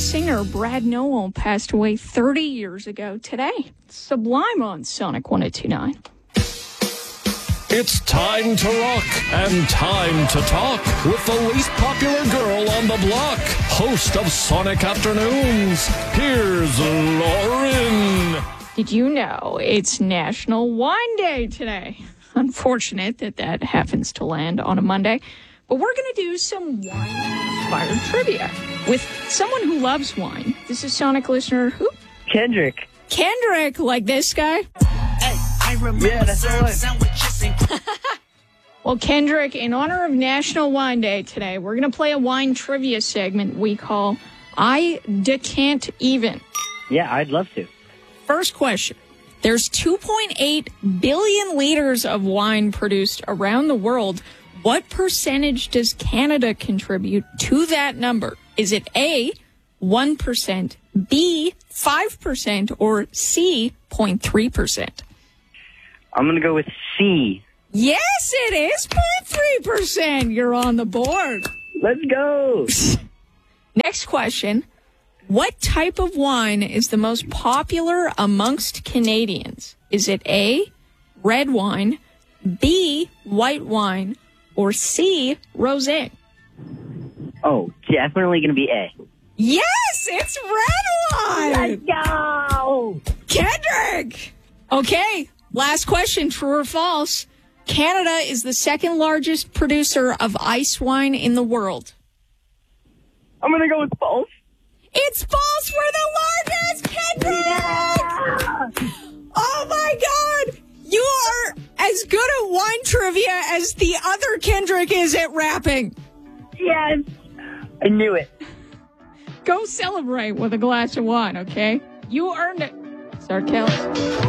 singer Brad Nowell passed away 30 years ago today. Sublime on Sonic 102.9. It's time to rock and time to talk with the least popular girl on the block, host of Sonic Afternoons. Here's Lauren. Did you know it's National Wine Day today? Unfortunate that happens to land on a Monday. But we're going to do some wine-inspired trivia with someone who loves wine. This is Sonic listener who? Kendrick. Kendrick, like this guy? Yeah, that's right. Well, Kendrick, in honor of National Wine Day today, we're going to play a wine trivia segment we call I Decant Even. Yeah, I'd love to. First question. There's 2.8 billion liters of wine produced around the world. What percentage does Canada contribute to that number? Is it A, 1%, B, 5%, or C, 0.3%? I'm going to go with C. Yes, it is 0.3%. You're on the board. Let's go. Next question. What type of wine is the most popular amongst Canadians? Is it A, red wine, B, white wine, or C, rosé? Oh, definitely going to be A. Yes, it's red wine. Let's go. Kendrick. Okay, last question, true or false? Canada is the second largest producer of ice wine in the world. I'm going to go with false. It's false. We're the largest, Kendrick. Yeah. Oh, my God. You are as good at wine trivia as the other Kendrick is at rapping. Yes. I knew it. Go celebrate with a glass of wine, okay? You earned it. Sarkel.